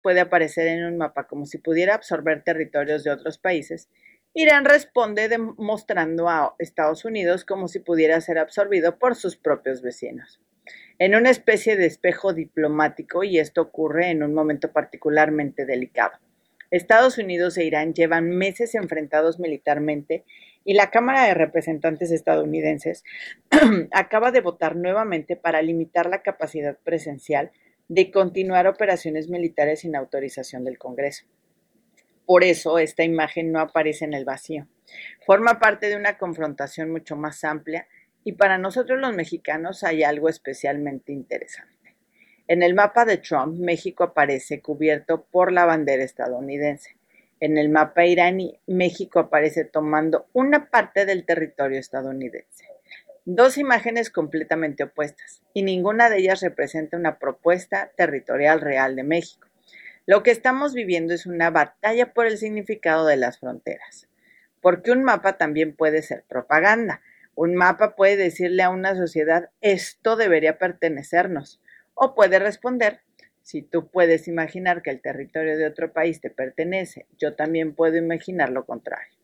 puede aparecer en un mapa como si pudiera absorber territorios de otros países, Irán responde mostrando a Estados Unidos como si pudiera ser absorbido por sus propios vecinos, en una especie de espejo diplomático, y esto ocurre en un momento particularmente delicado. Estados Unidos e Irán llevan meses enfrentados militarmente y la Cámara de Representantes estadounidenses acaba de votar nuevamente para limitar la capacidad presencial de continuar operaciones militares sin autorización del Congreso. Por eso esta imagen no aparece en el vacío. Forma parte de una confrontación mucho más amplia y para nosotros los mexicanos hay algo especialmente interesante. En el mapa de Trump, México aparece cubierto por la bandera estadounidense. En el mapa iraní, México aparece tomando una parte del territorio estadounidense. Dos imágenes completamente opuestas, y ninguna de ellas representa una propuesta territorial real de México. Lo que estamos viviendo es una batalla por el significado de las fronteras, porque un mapa también puede ser propaganda. Un mapa puede decirle a una sociedad, esto debería pertenecernos, o puede responder, si tú puedes imaginar que el territorio de otro país te pertenece, yo también puedo imaginar lo contrario.